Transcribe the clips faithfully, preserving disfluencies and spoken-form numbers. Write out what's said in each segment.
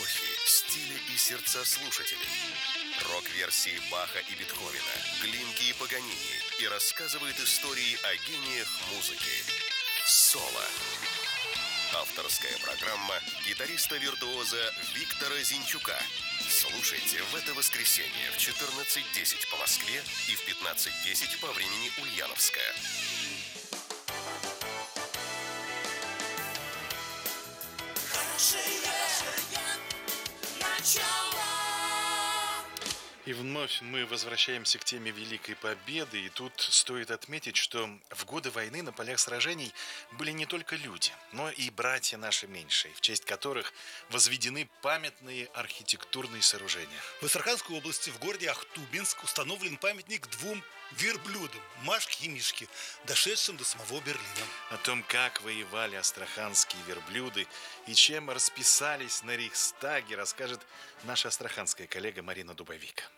эпохи, стили и сердца слушателей. Рок-версии Баха и Бетховена, Глинки и Паганини. И рассказывает истории о гениях музыки. Соло. Авторская программа гитариста-виртуоза Виктора Зинчука. Слушайте в это воскресенье в четырнадцать десять по Москве и в пятнадцать десять по времени Ульяновская. И вновь мы возвращаемся к теме Великой Победы, и тут стоит отметить, что в годы войны на полях сражений были не только люди, но и братья наши меньшие, в честь которых возведены памятные архитектурные сооружения. В Астраханской области, в городе Ахтубинск, установлен памятник двум верблюдам, Машке и Мишке, дошедшим до самого Берлина. О том, как воевали астраханские верблюды и чем расписались на Рейхстаге, расскажет наша астраханская коллега Марина Дубовик.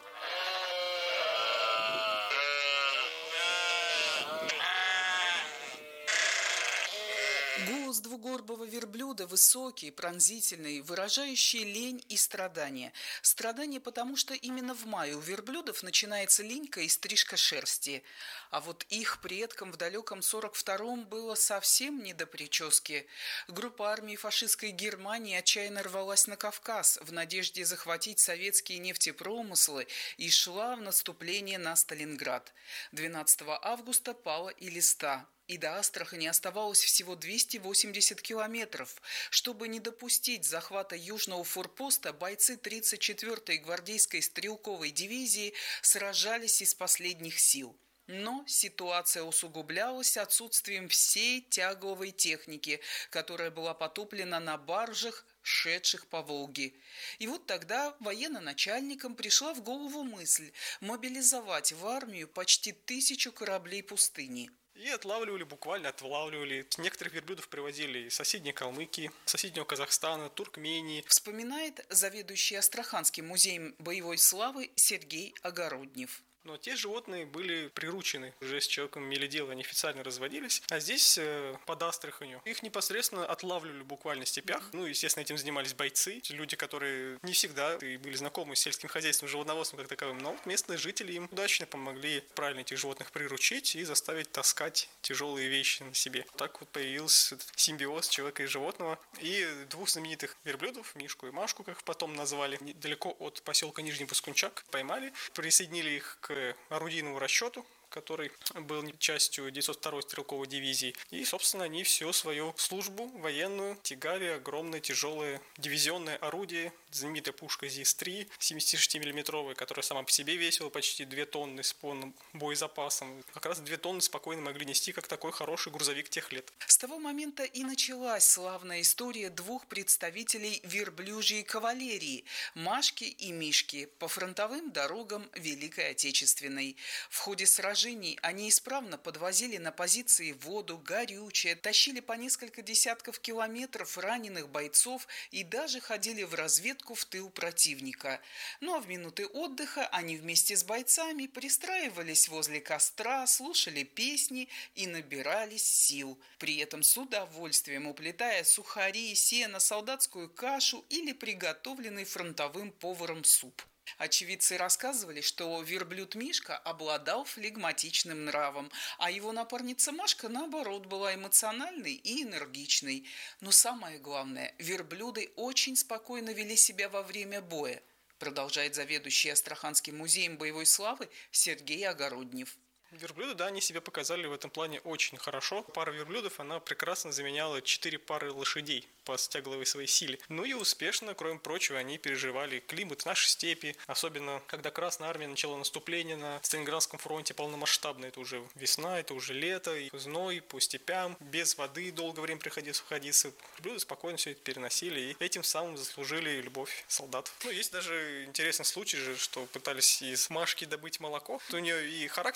Голос двугорбого верблюда высокий, пронзительный, выражающий лень и страдания. Страдания потому, что именно в мае у верблюдов начинается линька и стрижка шерсти. А вот их предкам в далеком сорок втором было совсем не до прически. Группа армии фашистской Германии отчаянно рвалась на Кавказ в надежде захватить советские нефтепромыслы и шла в наступление на Сталинград. двенадцатого августа пала и Элиста. И до Астрахани оставалось всего двести восемьдесят километров. Чтобы не допустить захвата южного форпоста, бойцы тридцать четвёртой гвардейской стрелковой дивизии сражались из последних сил. Но ситуация усугублялась отсутствием всей тягловой техники, которая была потоплена на баржах, шедших по Волге. И вот тогда военно-начальникам пришла в голову мысль мобилизовать в армию почти тысячу кораблей пустыни. И отлавливали, буквально отлавливали. Некоторых верблюдов привозили из соседней Калмыкии, соседнего Казахстана, Туркмении. Вспоминает заведующий Астраханским музеем боевой славы Сергей Огороднев. Но те животные были приручены. Уже с человеком имели дело, они официально разводились. А здесь, э, под Астраханью, их непосредственно отлавливали буквально в степях. Ну, естественно, этим занимались бойцы. Люди, которые не всегда и были знакомы с сельским хозяйством, животноводством как таковым. Но местные жители им удачно помогли правильно этих животных приручить и заставить таскать тяжелые вещи на себе. Так вот появился симбиоз человека и животного. И двух знаменитых верблюдов, Мишку и Машку, как их потом назвали, недалеко от поселка Нижний Паскунчак, поймали, присоединили их к орудийному расчету, который был частью девятьсот второй стрелковой дивизии. И, собственно, они всю свою службу военную тягали огромное тяжелое дивизионное орудие, знаменитая пушка зис три, семидесятишестимиллиметровая, которая сама по себе весила почти две тонны с полным боезапасом. Как раз две тонны спокойно могли нести, как такой хороший грузовик тех лет. С того момента и началась славная история двух представителей верблюжьей кавалерии – Машки и Мишки по фронтовым дорогам Великой Отечественной. В ходе сражений они исправно подвозили на позиции воду, горючее, тащили по несколько десятков километров раненых бойцов и даже ходили в разведку в тыл противника. Ну а в минуты отдыха они вместе с бойцами пристраивались возле костра, слушали песни и набирались сил. При этом с удовольствием уплетая сухари, сено, солдатскую кашу или приготовленный фронтовым поваром суп. Очевидцы рассказывали, что верблюд Мишка обладал флегматичным нравом, а его напарница Машка, наоборот, была эмоциональной и энергичной. Но самое главное, верблюды очень спокойно вели себя во время боя, продолжает заведующий Астраханским музеем боевой славы Сергей Огороднев. Верблюды, да, они себя показали в этом плане очень хорошо. Пара верблюдов, она прекрасно заменяла четыре пары лошадей по стягловой своей силе. Ну и успешно, кроме прочего, они переживали климат нашей степи, особенно когда Красная Армия начала наступление на Сталинградском фронте полномасштабно. Это уже весна, это уже лето, и зной по степям, без воды долгое время приходилось находиться. Верблюды спокойно все это переносили и этим самым заслужили любовь солдат. Ну, есть даже интересный случай же, что пытались из Машки добыть молоко. У нее и характер как раз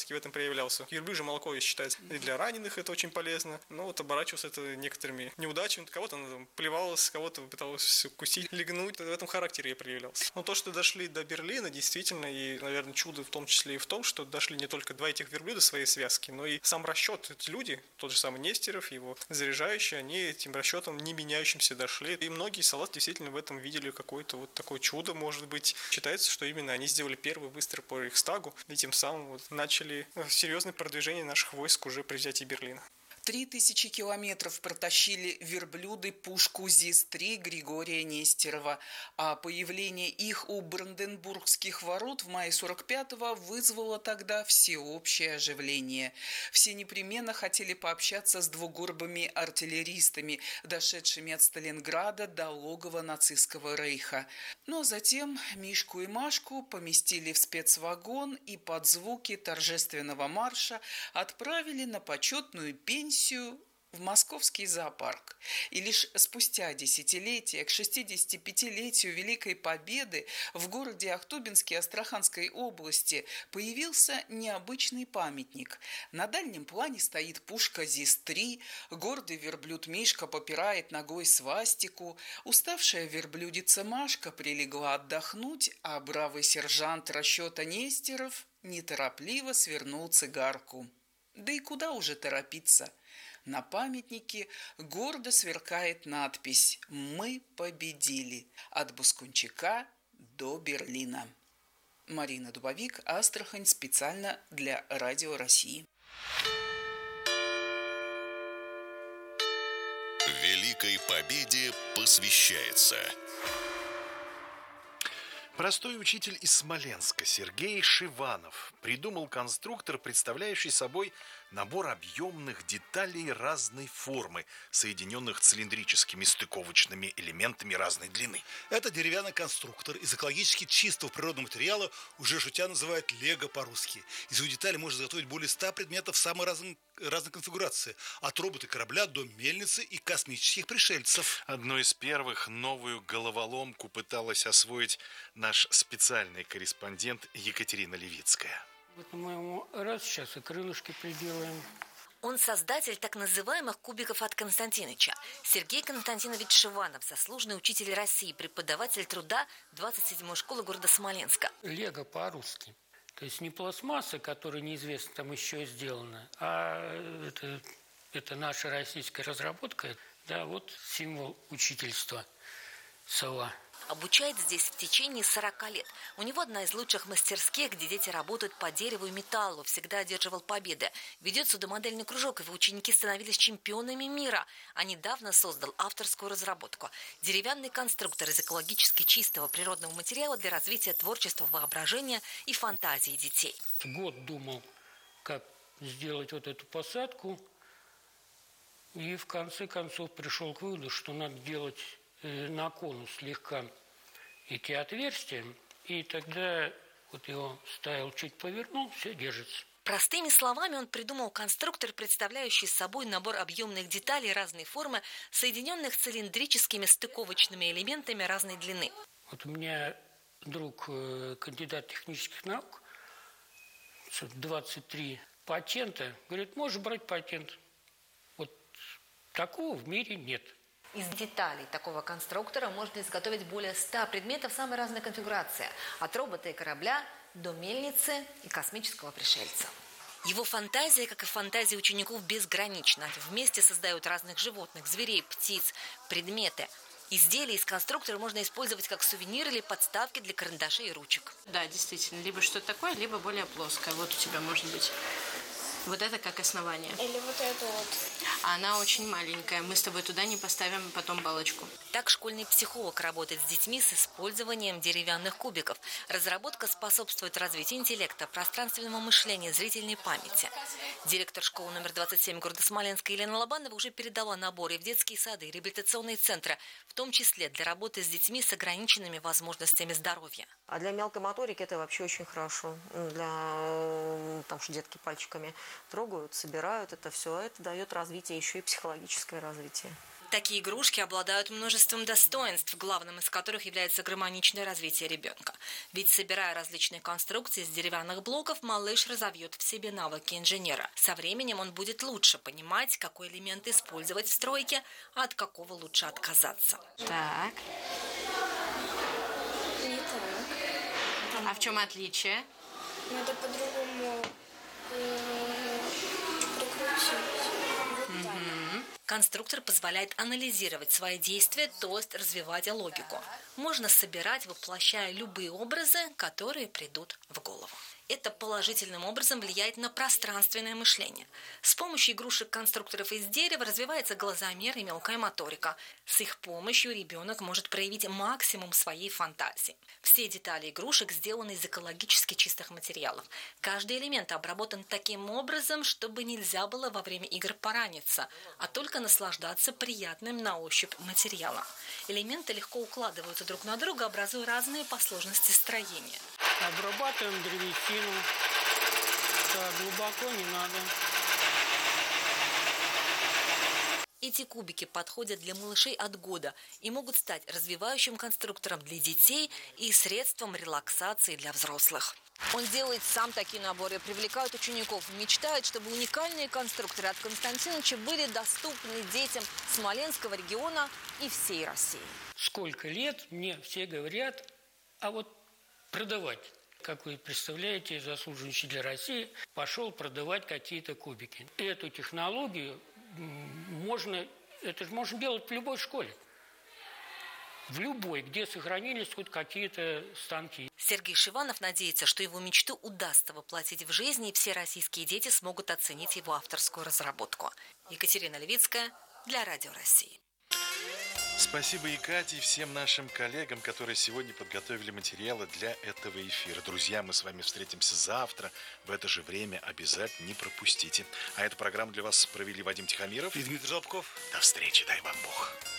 в этом проявлялся. Верблюжье молоко считается и для раненых это очень полезно. Но вот оборачивался это некоторыми неудачами. Кого-то она там плевалась, кого-то пыталась укусить, легнуть. В этом характере я проявлялся. Но то, что дошли до Берлина, действительно, и, наверное, чудо в том числе и в том, что дошли не только два этих верблюда своей связки, но и сам расчет. Эти люди, тот же самый Нестеров, его заряжающие, они этим расчетом не меняющимся дошли. И многие солдаты действительно в этом видели какое-то вот такое чудо, может быть. Считается, что именно они сделали первый выстрел по Рейхстагу, и тем самым вот начали серьезное продвижение наших войск уже при взятии Берлина. Три тысячи километров протащили верблюды пушку ЗИС-три Григория Нестерова, а появление их у Бранденбургских ворот в мае сорок пятого вызвало тогда всеобщее оживление. Все непременно хотели пообщаться с двугорбыми артиллеристами, дошедшими от Сталинграда до логова нацистского рейха. Ну а затем Мишку и Машку поместили в спецвагон и под звуки торжественного марша отправили на почетную пенсию в московский зоопарк. И лишь спустя десятилетия, к шестидесятипятилетию Великой Победы, в городе Ахтубинске Астраханской области появился необычный памятник. На дальнем плане стоит пушка ЗИС-три, гордый верблюд Мишка попирает ногой свастику, уставшая верблюдица Машка прилегла отдохнуть, а бравый сержант расчета Нестеров неторопливо свернул цигарку. Да и куда уже торопиться? На памятнике гордо сверкает надпись «Мы победили» от Баскунчика до Берлина. Марина Дубовик, Астрахань, специально для Радио России. Великой Победе посвящается. Простой учитель из Смоленска Сергей Шиванов придумал конструктор, представляющий собой набор объемных деталей разной формы, соединенных цилиндрическими стыковочными элементами разной длины. Это деревянный конструктор из экологически чистого природного материала, уже шутя называют лего по-русски. Из его деталей можно изготовить более ста предметов самой разной, разной конфигурации, от робота корабля до мельницы и космических пришельцев. Одной из первых новую головоломку пыталась освоить наш специальный корреспондент Екатерина Левицкая. Вот мы ему раз сейчас и крылышки приделаем. Он создатель так называемых кубиков от Константиныча. Сергей Константинович Шиванов, заслуженный учитель России, преподаватель труда двадцать седьмой школы города Смоленска. Лего по-русски. То есть не пластмасса, которая неизвестно там еще сделана, а это, это наша российская разработка. Да, вот символ учительства села. Обучает здесь в течение сорока лет. У него одна из лучших мастерских, где дети работают по дереву и металлу, всегда одерживал победы. Ведет судомодельный кружок, его ученики становились чемпионами мира. А недавно создал авторскую разработку. Деревянный конструктор из экологически чистого природного материала для развития творчества, воображения и фантазии детей. Год думал, как сделать вот эту посадку. И в конце концов пришел к выводу, что надо делать на конус слегка эти отверстия, и тогда вот его ставил, чуть повернул, все держится. Простыми словами он придумал конструктор, представляющий собой набор объемных деталей разной формы, соединенных цилиндрическими стыковочными элементами разной длины. Вот у меня друг, кандидат технических наук, двадцать три патента, говорит, можешь брать патент. Вот такого в мире нет. Из деталей такого конструктора можно изготовить более ста предметов самой разной конфигурации. От робота и корабля до мельницы и космического пришельца. Его фантазия, как и фантазия учеников, безгранична. Вместе создают разных животных, зверей, птиц, предметы. Изделия из конструктора можно использовать как сувенир или подставки для карандашей и ручек. Да, действительно. Либо что-то такое, либо более плоское. Вот у тебя может быть... Вот это как основание. Или вот это вот. Она очень маленькая. Мы с тобой туда не поставим потом балочку. Так школьный психолог работает с детьми с использованием деревянных кубиков. Разработка способствует развитию интеллекта, пространственного мышления, зрительной памяти. Директор школы номер двадцать семь города Смоленска Елена Лобанова уже передала наборы в детские сады и реабилитационные центры, в том числе для работы с детьми с ограниченными возможностями здоровья. А для мелкой моторики это вообще очень хорошо. Для, там что детки пальчиками трогают, собирают это все. Это дает развитие, еще и психологическое развитие. Такие игрушки обладают множеством достоинств, главным из которых является гармоничное развитие ребенка. Ведь, собирая различные конструкции из деревянных блоков, малыш разовьет в себе навыки инженера. Со временем он будет лучше понимать, какой элемент использовать в стройке, а от какого лучше отказаться. Так. Не так. А в чем отличие? Надо по-другому э, прикрутить. Вот так. Конструктор позволяет анализировать свои действия, то есть развивать логику. Можно собирать, воплощая любые образы, которые придут в голову. Это положительным образом влияет на пространственное мышление. С помощью игрушек-конструкторов из дерева развивается глазомер и мелкая моторика. С их помощью ребенок может проявить максимум своей фантазии. Все детали игрушек сделаны из экологически чистых материалов. Каждый элемент обработан таким образом, чтобы нельзя было во время игр пораниться, а только наслаждаться приятным на ощупь материалом. Элементы легко укладываются друг на друга, образуя разные по сложности строения. Обрабатываем древесину. Так, глубоко не надо. Эти кубики подходят для малышей от года и могут стать развивающим конструктором для детей и средством релаксации для взрослых. Он делает сам такие наборы, привлекает учеников, мечтает, чтобы уникальные конструкторы от Константиновича были доступны детям Смоленского региона и всей России. Сколько лет мне все говорят, а вот продавать. Как вы представляете, заслуженный учитель России пошел продавать какие-то кубики. Эту технологию можно, это же можно делать в любой школе. В любой, где сохранились хоть какие-то станки. Сергей Шиванов надеется, что его мечту удастся воплотить в жизни, и все российские дети смогут оценить его авторскую разработку. Екатерина Левицкая для Радио России. Спасибо и Кате, и всем нашим коллегам, которые сегодня подготовили материалы для этого эфира. Друзья, мы с вами встретимся завтра. В это же время обязательно не пропустите. А эту программу для вас провели Вадим Тихомиров и Дмитрий Жабков. До встречи, дай вам Бог.